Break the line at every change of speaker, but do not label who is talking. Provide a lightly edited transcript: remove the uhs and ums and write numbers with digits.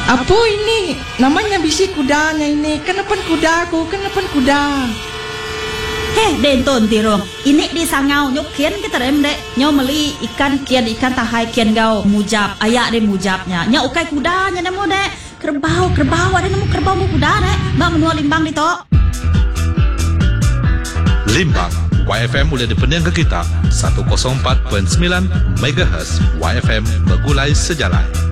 Apa ini? Namanya bisi kudanya ini. Kenapa kudaku? Kenapa kuda?
Denton tirong. Ini di sangau nyok kian kita rem dek. Nyo meli ikan kian ikan tahai kian gau mujab. Ayak de mujabnya. Nya ukai kudanya nemo dek. Kerbau ada nemu kerbau mu kuda dek. Mbak menua limbang di to.
Limbang YFM boleh dipening ke kita 104.9 MHz YFM Megulai Sejalan.